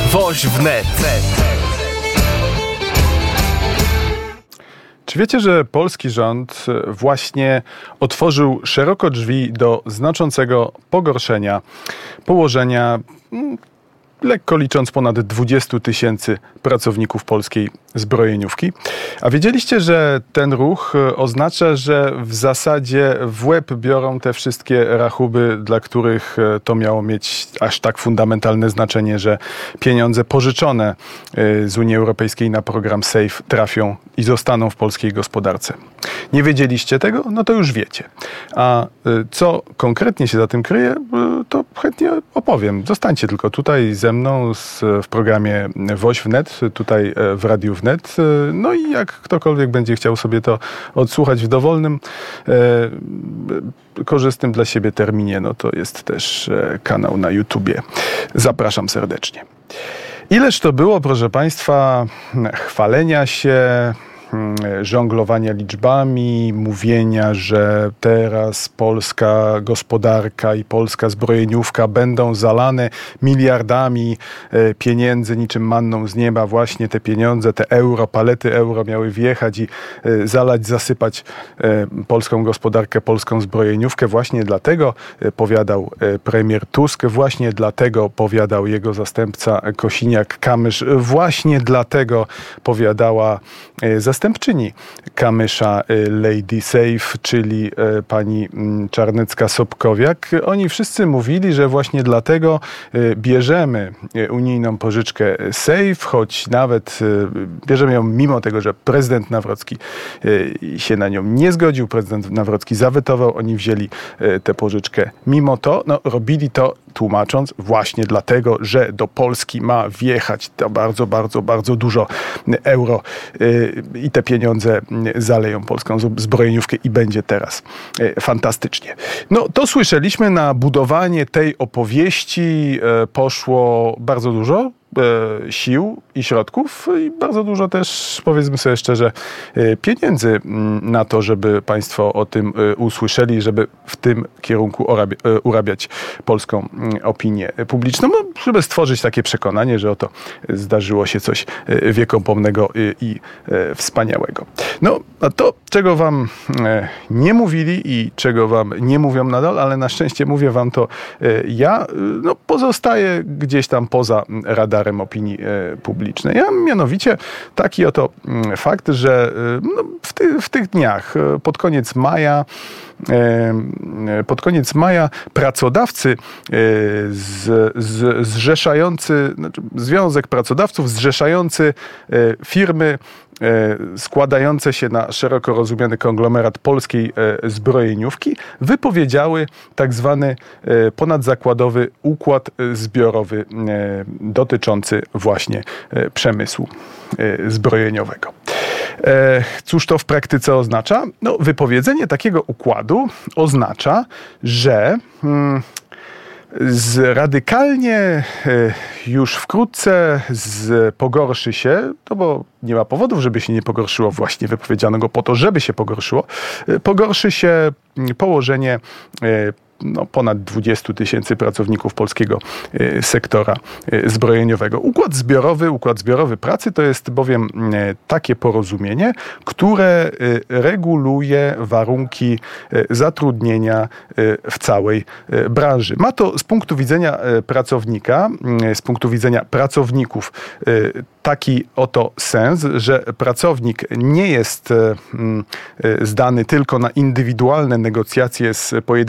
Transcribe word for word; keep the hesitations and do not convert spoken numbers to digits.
Woź wnet. Czy wiecie, że polski rząd właśnie otworzył szeroko drzwi do znaczącego pogorszenia położenia, lekko licząc, ponad dwudziestu tysięcy pracowników polskiej zbrojeniówki? A wiedzieliście, że ten ruch oznacza, że w zasadzie w łeb biorą te wszystkie rachuby, dla których to miało mieć aż tak fundamentalne znaczenie, że pieniądze pożyczone z Unii Europejskiej na program SAFE trafią i zostaną w polskiej gospodarce? Nie wiedzieliście tego? No to już wiecie. A co konkretnie się za tym kryje, to chętnie opowiem. Zostańcie tylko tutaj ze mną z, w programie Woź wnet, tutaj w Radiu Wnet. No i jak ktokolwiek będzie chciał sobie to odsłuchać w dowolnym, e, korzystnym dla siebie terminie, no to jest też e, kanał na YouTubie. Zapraszam serdecznie. Ileż to było, proszę Państwa, chwalenia się, żonglowania liczbami, mówienia, że teraz polska gospodarka i polska zbrojeniówka będą zalane miliardami pieniędzy, niczym manną z nieba. Właśnie te pieniądze, te euro, palety euro miały wjechać i zalać, zasypać polską gospodarkę, polską zbrojeniówkę. Właśnie dlatego powiadał premier Tusk, właśnie dlatego powiadał jego zastępca Kosiniak-Kamysz, właśnie dlatego powiadała zastępca Zastępczyni Kamysza, Lady Safe, czyli pani Czarnecka-Sobkowiak. Oni wszyscy mówili, że właśnie dlatego bierzemy unijną pożyczkę Safe, choć nawet bierzemy ją mimo tego, że prezydent Nawrocki się na nią nie zgodził, prezydent Nawrocki zawetował, oni wzięli tę pożyczkę mimo to. No, robili to tłumacząc właśnie dlatego, że do Polski ma wjechać to bardzo, bardzo, bardzo dużo euro i te pieniądze zaleją polską zbrojeniówkę i będzie teraz fantastycznie. No to słyszeliśmy, na budowanie tej opowieści poszło bardzo dużo sił i środków i bardzo dużo też, powiedzmy sobie szczerze, pieniędzy na to, żeby Państwo o tym usłyszeli, żeby w tym kierunku urabiać polską opinię publiczną, no, żeby stworzyć takie przekonanie, że oto zdarzyło się coś wiekopomnego i wspaniałego. No, a to, czego Wam nie mówili i czego Wam nie mówią nadal, ale na szczęście mówię Wam to ja, no, pozostaje gdzieś tam poza radarem opinii publicznej. A mianowicie taki oto fakt, że no, w, ty, w tych dniach, pod koniec maja, pod koniec maja pracodawcy z, z, zrzeszający, znaczy Związek Pracodawców zrzeszający firmy składające się na szeroko rozumiany konglomerat polskiej zbrojeniówki wypowiedziały tak zwany ponadzakładowy układ zbiorowy dotyczący właśnie przemysłu zbrojeniowego. Cóż to w praktyce oznacza? No, wypowiedzenie takiego układu oznacza, że hmm, z radykalnie już wkrótce z, pogorszy się, no bo nie ma powodów, żeby się nie pogorszyło, właśnie wypowiedziano go po to, żeby się pogorszyło, pogorszy się położenie no, ponad dwudziestu tysięcy pracowników polskiego sektora zbrojeniowego. Układ zbiorowy, układ zbiorowy pracy to jest bowiem takie porozumienie, które reguluje warunki zatrudnienia w całej branży. Ma to z punktu widzenia pracownika, z punktu widzenia pracowników taki oto sens, że pracownik nie jest zdany tylko na indywidualne negocjacje z pojedynczymi